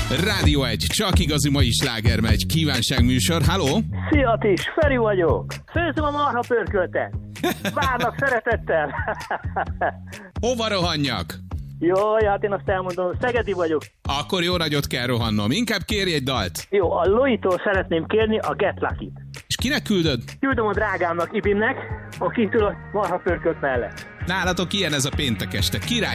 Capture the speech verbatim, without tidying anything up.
Rádió egy, csak igazi mai sláger megy, kívánságműsor, halló? Szia Tis, Feri vagyok. Főzöm a marha pörköltet. Várnak szeretettel. Hova rohanjak? Jó, hát én azt elmondom, szegedi vagyok. Akkor jó nagyot kell rohannom, inkább kérj egy dalt. Jó, a Loitól szeretném kérni a Get Lucky-t. És kinek küldöd? Küldöm a drágámnak, Ibinnek, aki ül a marha pörkölt mellett. Nálatok ilyen ez a péntek este, király.